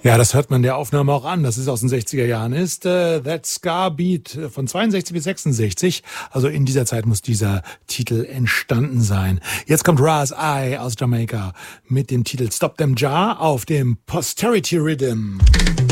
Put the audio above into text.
Ja, das hört man der Aufnahme auch an, dass es aus den 60er Jahren ist. That Ska Beat von 62 bis 66. Also in dieser Zeit muss dieser Titel entstanden sein. Jetzt kommt Ras I aus Jamaika mit dem Titel Stop Them Jar auf dem Posterity Rhythm.